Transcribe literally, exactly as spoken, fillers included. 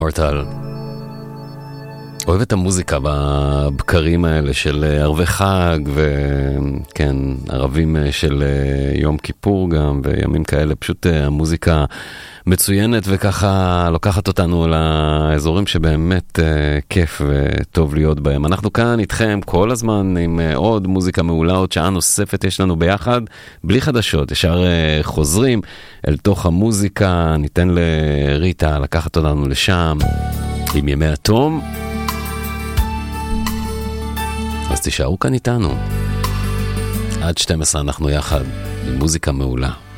אורטל, אוהב את המוזיקה בבקרים האלה של ערבי חג וכן, ערבים של יום כיפור גם וימים כאלה, פשוט המוזיקה מצוינת וככה לוקחת אותנו לאזורים שבאמת כיף וטוב להיות בהם. אנחנו כאן איתכם כל הזמן עם עוד מוזיקה מעולה, עוד שעה נוספת יש לנו ביחד, בלי חדשות, ישר חוזרים אל תוך המוזיקה, ניתן לריטה לקחת אותנו לשם עם ימי התום. אז תישארו כאן איתנו. עד שתים עשרה אנחנו יחד עם מוזיקה מעולה.